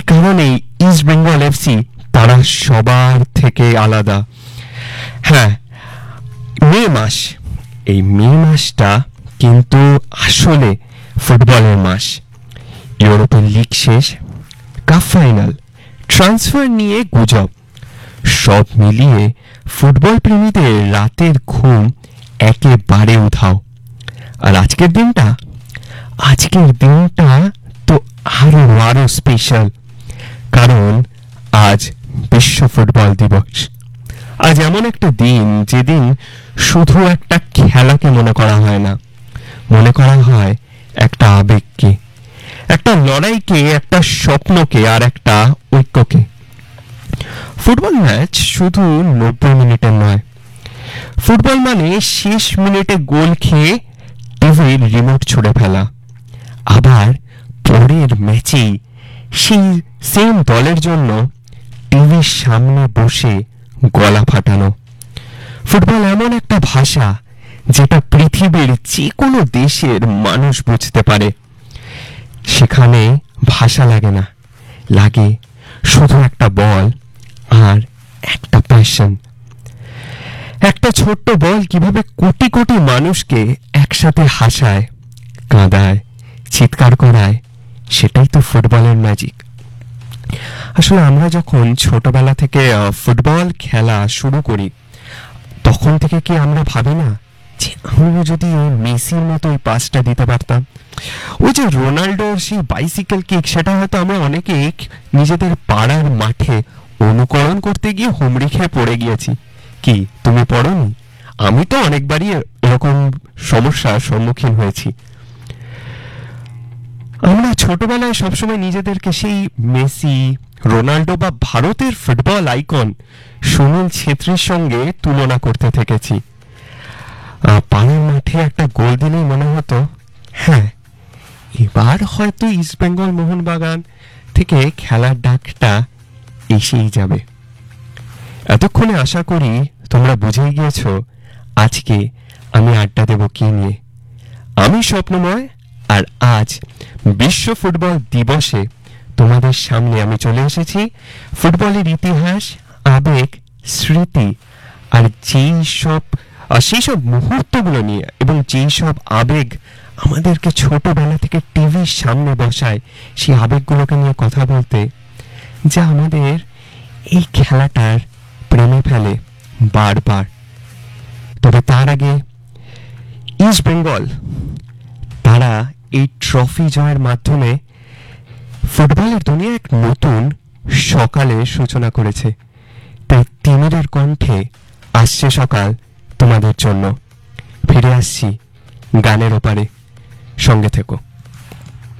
কারণেই east Bengal FC তারা সবার থেকে আলাদা। হ্যাঁ, মে মাস, এই মে মাসটা কিন্তু আসলে ফুটবলের মাস। ইউরোপের লিগ শেষ, কাপ ফাইনাল, ট্রান্সফার নিয়ে গুজব, সব মিলিয়ে ফুটবল প্রেমীদের রাতের ঘুম একেবারে উধাও। আর আজকের দিনটা তো আরো স্পেশাল, কারণ আজ বিশ্ব ফুটবল দিবস। আজ এমন একটা দিন যেদিন শুধু একটা খেলাকে মনে করা হয় না, মনে করা হয় একটা আবেগকে, একটা লড়াইকে, একটা স্বপ্নকে, আর একটা ঐক্যকে। ফুটবল ম্যাচ শুধু 90 মিনিটের নয়। ফুটবল মানে শেষ মিনিটে গোল খেয়ে টিভির রিমোট ছুড়ে ফেলা, আবার পরের ম্যাচেই সেই সেম দলের জন্য টিভির সামনে বসে গলা ফাটানো। ফুটবল এমন একটা ভাষা যেটা পৃথিবীর যে কোনো দেশের মানুষ বুঝতে পারে। সেখানে ভাষা লাগে না, লাগে শুধু একটা বল আর একটা প্যাশন। একটা ছোট্ট বল কিভাবে কোটি কোটি মানুষকে একসাথে হাসায়, কাঁদায়, চিৎকার করায়, সেটাই তো ফুটবলের ম্যাজিক। আসলে আমরা যখন ছোটবেলা থেকে ফুটবল খেলা শুরু করি, তখন থেকে কি আমরা ভাবি না যে আমরা যদি মেসির মতো ওই পাসটা দিতে পারতাম, ওই যে রোনাল্ডোর সেই বাইসাইকেল কিক, সেটা হয়তো আমরা অনেকে নিজেদের পাড়ার মাঠে অনুকরণ করতে গিয়ে হুমড়ি খেয়ে পড়ে গিয়েছি। কি তুমি পড়োনি? আমি তো অনেকবারই এরকম সমস্যার সম্মুখীন হয়েছি। আমরা ছোটবেলায় সবসময় নিজেদেরকে সেই মেসি, রোনাল্ডো বা ভারতের ফুটবল আইকন সুনীল ছেত্রীর সঙ্গে তুলনা করতে থেকেছি। পাড়ার মাঠে একটা গোল দিলেই মনে হতো, হ্যাঁ, এবার হয়তো ইস্ট বেঙ্গল মোহনবাগান থেকে খেলার ডাকটা এসেই যাবে। এতক্ষণে আশা করি তোমরা বুঝে গিয়েছো আজকে আমি আড্ডা দেব কি নিয়ে। আমি স্বপ্নময়, আর আজ বিশ্ব ফুটবল দিবসে তোমাদের সামনে আমি চলে এসেছি ফুটবলের ইতিহাস, আবেগ, স্মৃতি আর সেই সব মুহূর্তগুলো নিয়ে, এবং যেই সব আবেগ আমাদেরকে ছোটবেলা থেকে টিভির সামনে বসায়, সেই আবেগগুলোকে নিয়ে কথা বলতে, যা আমাদের এই খেলাটার প্রেমে ফেলে বারবার। তবে তার আগে ইস্ট বেঙ্গল তারা এই ট্রফি জয়ের মাধ্যমে ফুটবলের দুনিয়া এক নতুন সকালের সূচনা করেছে। তাই তিমিরের কণ্ঠে আসছে সকাল তোমাদের জন্য। ফিরে আসছি গানের ওপারে, সঙ্গে থেকো।